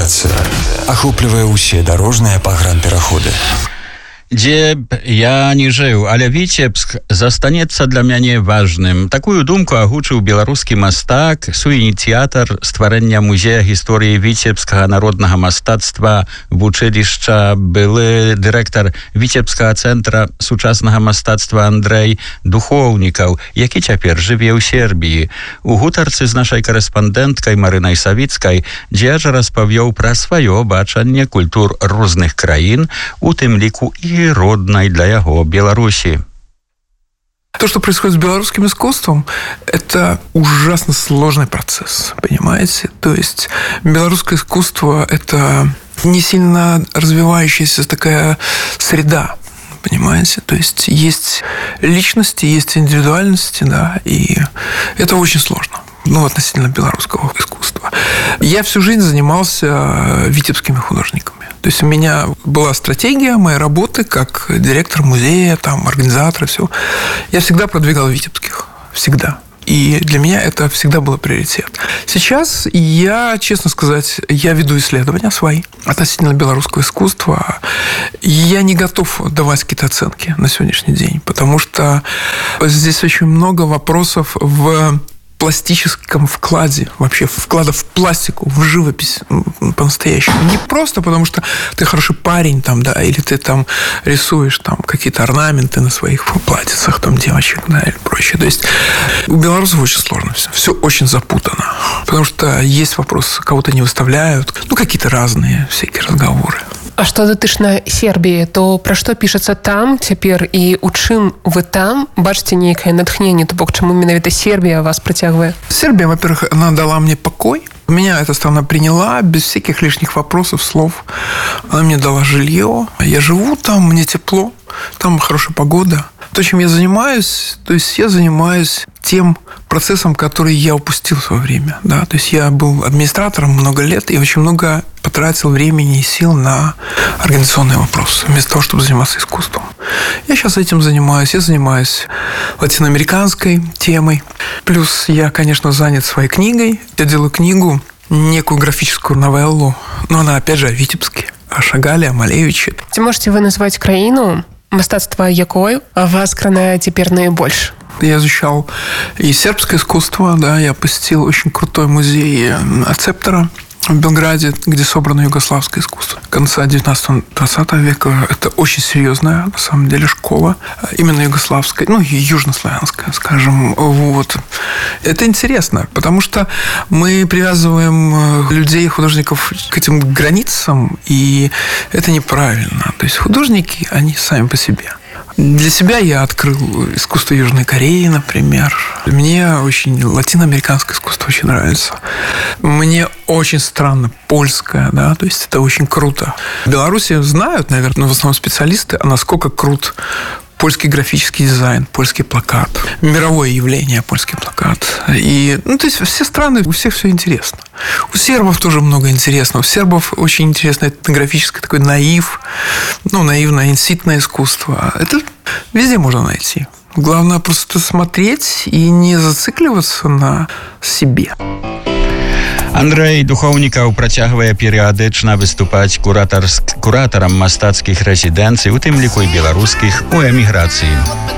Эміграцыя ахоплівае ўсе дарожныя пагранпераходы. Дзе б я не жыў, але Віцебск застанецца для мяне важным. Такую думку агучыў беларускі мастак, суініцыятар стварэння музея гісторыі віцебскага народнага мастацтва вучылішча, былы дырэктар Віцебскага цэнтра сучаснага мастацтва Андрэй Духоўнікаў, які цяпер жыве ў Сербіі. У гутарцы з нашай корэспандэнткай Марынай Савіцкай дзеяч распавёў пра сваё бачанне культур розных краін, у тым ліку і родной для его Беларуси. То, что происходит с белорусским искусством, это ужасно сложный процесс, понимаете? То есть белорусское искусство – это не сильно развивающаяся такая среда, понимаете? То есть личности, есть индивидуальности, да, и это очень сложно. Относительно белорусского искусства. Я всю жизнь занимался витебскими художниками. То есть у меня была стратегия моей работы как директор музея, организатор, все. Я всегда продвигал витебских. Всегда. И для меня это всегда был приоритет. Сейчас я, честно сказать, я веду исследования свои относительно белорусского искусства. Я не готов давать какие-то оценки на сегодняшний день, потому что здесь очень много вопросов в пластическом вкладе, вообще вклада в пластику, в живопись по-настоящему. Не просто потому, что ты хороший парень, или ты рисуешь какие-то орнаменты на своих платьицах, девочек, или прочее. То есть у белорусов очень сложно все. Все очень запутано. Потому что есть вопрос, кого-то не выставляют, какие-то разные всякие разговоры. А што датычна Сербіі, то пра што пішацца там цяпер і у чым вы там бачыце нейкае натхненне, то бок чаму менавіта Сербія вас прыцягвае? Сербия, во-первых, она дала мне покой. Меня эта страна приняла без всяких лишних вопросов, слов. Она мне дала жилье. Я живу там, мне тепло, там хорошая погода. То, чем я занимаюсь, я занимаюсь тем процессом, который я упустил в свое время. Да? То есть я был администратором много лет и очень много потратил времени и сил на организационные вопросы, вместо того, чтобы заниматься искусством. Я сейчас этим занимаюсь. Я занимаюсь латиноамериканской темой. Плюс я, конечно, занят своей книгой. Я делаю книгу, некую графическую новеллу, но она, опять же, о Витебске, о Шагале, о Малевиче. Ці можете вы назвать краіну, мастацтва якой вас кранае цяпер найбольш? Я изучал и сербское искусство, да, я посетил очень крутой музей Ацептора в Белграде, где собрано югославское искусство конца 19-20 века. Это очень серьезная, на самом деле, школа, именно югославская, и южнославянская, скажем. Вот. Это интересно, потому что мы привязываем людей, художников к этим границам, и это неправильно. То есть художники, они сами по себе. Для себя я открыл искусство Южной Кореи, например. Мне очень латиноамериканское искусство очень нравится. Мне очень странно польское, да, то есть это очень круто. В Беларуси знают, наверное, в основном специалисты, насколько крут польский графический дизайн, польский плакат. Мировое явление польский плакат. И, то есть все страны, у всех все интересно. У сербов тоже много интересного. У сербов очень интересно этнографическое такой наив, наивное инситное искусство. Это везде можно найти. Главное просто смотреть и не зацикливаться на себе. Андрэй Духоўнікаў працягвае перыядычна выступаць куратарам мастацкіх рэзідэнцый, у тым ліку і беларускіх, у эміграцыі.